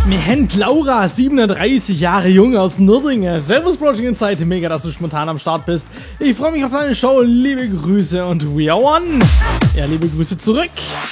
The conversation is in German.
Mir Hand Laura, 37 Jahre jung aus Nördlingen. Servus Project Insight, mega, dass du spontan am Start bist. Ich freue mich auf deine Show, liebe Grüße und we are one. Ja, liebe Grüße zurück.